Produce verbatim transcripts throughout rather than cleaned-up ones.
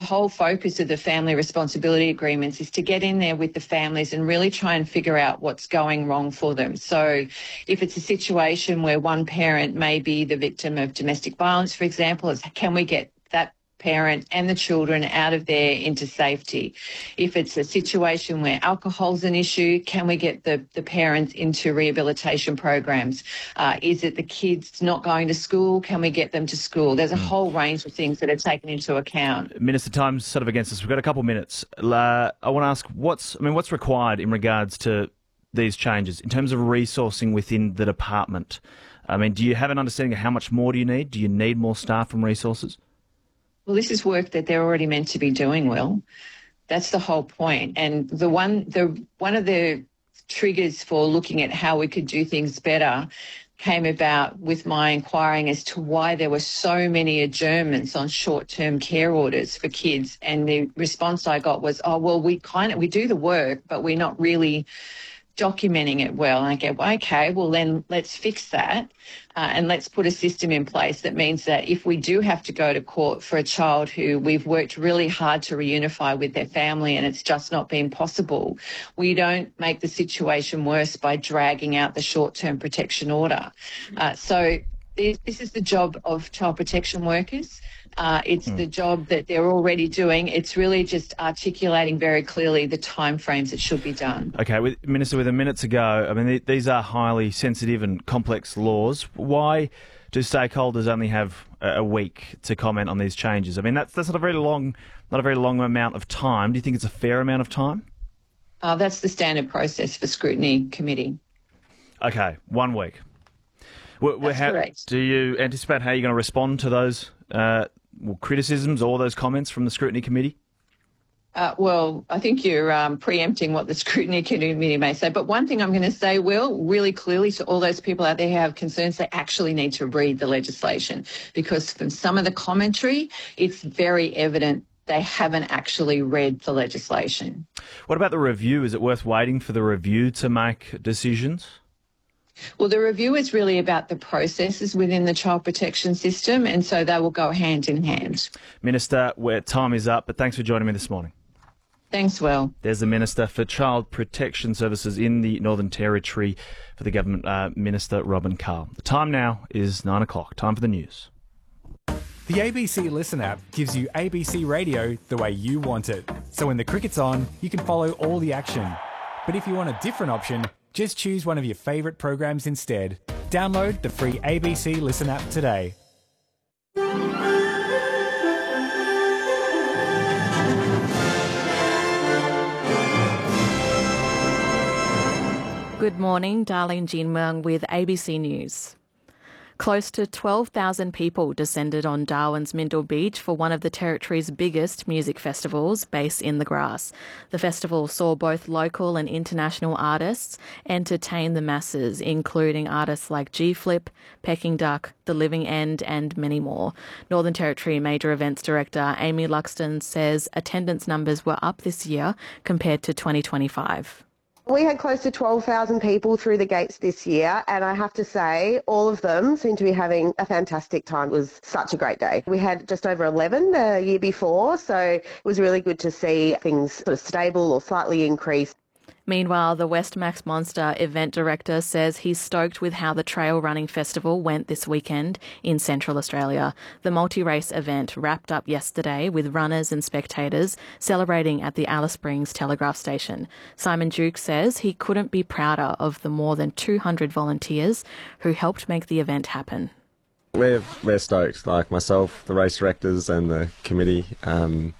whole focus of the family responsibility agreements is to get in there with the families and really try and figure out what's going wrong for them. So if it's a situation where one parent may be the victim of domestic violence, for example, is can we get that parent and the children out of there into safety? If it's a situation where alcohol's an issue, can we get the, the parents into rehabilitation programs? Uh, is it the kids not going to school? Can we get them to school? There's a mm. whole range of things that are taken into account. Minister, time's sort of against us. We've got a couple of minutes. Uh, I want to ask, what's I mean, what's required in regards to these changes in terms of resourcing within the department? I mean, do you have an understanding of how much more do you need? Do you need more staff and resources? Well, this is work that they're already meant to be doing, Will. That's the whole point. And the one, the one of the triggers for looking at how we could do things better came about with my inquiring as to why there were so many adjournments on short-term care orders for kids. And the response I got was, oh, well, we kind of, we do the work, but we're not really documenting it well. And I go, well, okay, well then let's fix that uh, and let's put a system in place that means that if we do have to go to court for a child who we've worked really hard to reunify with their family and it's just not been possible, we don't make the situation worse by dragging out the short-term protection order. Uh, so this, this is the job of child protection workers. Uh, it's mm. the job that they're already doing. It's really just articulating very clearly the timeframes it should be done. Okay, with, Minister, with a minute to go, I mean, th- these are highly sensitive and complex laws. Why do stakeholders only have a, a week to comment on these changes? I mean, that's that's not a very long, not a very long amount of time. Do you think it's a fair amount of time? Uh, that's the standard process for scrutiny committee. Okay, one week. We're, that's how, correct. Do you anticipate how you're going to respond to those uh, well, criticisms or those comments from the scrutiny committee? Uh, well, I think you're um, preempting what the scrutiny committee may say. But one thing I'm going to say, Will, really clearly to all those people out there who have concerns, they actually need to read the legislation, because from some of the commentary, it's very evident they haven't actually read the legislation. What about the review? Is it worth waiting for the review to make decisions? Well, the review is really about the processes within the child protection system, and so they will go hand in hand. Minister, where time is up, but thanks for joining me this morning. Thanks, Will. There's the Minister for Child Protection Services in the Northern Territory for the government, uh, Minister Robin Carl. The time now is nine o'clock. Time for the news. The A B C Listen app gives you A B C radio the way you want it. So when the cricket's on, you can follow all the action. But if you want a different option, just choose one of your favourite programs instead. Download the free A B C Listen app today. Good morning, Darlene Jinmeng with A B C News. Close to twelve thousand people descended on Darwin's Mindil Beach for one of the Territory's biggest music festivals, Bass in the Grass. The festival saw both local and international artists entertain the masses, including artists like G-Flip, Peking Duck, The Living End and many more. Northern Territory Major Events Director Amy Luxton says attendance numbers were up this year compared to twenty twenty-five. We had close to twelve thousand people through the gates this year, and I have to say all of them seem to be having a fantastic time. It was such a great day. We had just over eleven the year before, so it was really good to see things sort of stable or slightly increase. Meanwhile, the West Max Monster event director says he's stoked with how the Trail Running Festival went this weekend in Central Australia. The multi-race event wrapped up yesterday with runners and spectators celebrating at the Alice Springs Telegraph Station. Simon Duke says he couldn't be prouder of the more than two hundred volunteers who helped make the event happen. We're, we're stoked, like myself, the race directors and the committee. Um,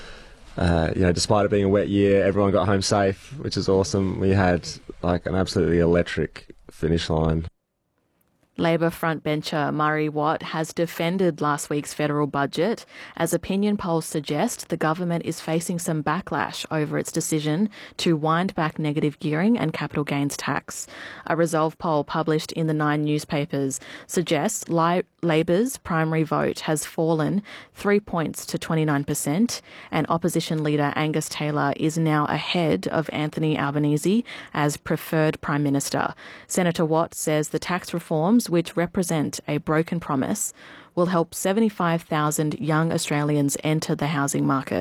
Uh, you know, despite it being a wet year, everyone got home safe, which is awesome. We had like an absolutely electric finish line. Labor frontbencher Murray Watt has defended last week's federal budget as opinion polls suggest the government is facing some backlash over its decision to wind back negative gearing and capital gains tax. A Resolve poll published in the Nine newspapers suggests li- Labor's primary vote has fallen three points to twenty-nine percent, and opposition leader Angus Taylor is now ahead of Anthony Albanese as preferred Prime Minister. Senator Watt says the tax reforms, which represent a broken promise, will help seventy-five thousand young Australians enter the housing market.